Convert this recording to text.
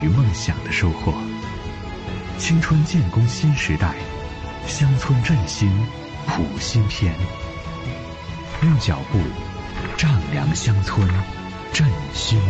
与梦想的收获。青春建功新时代，乡村振兴谱新篇。用脚步丈量乡村振兴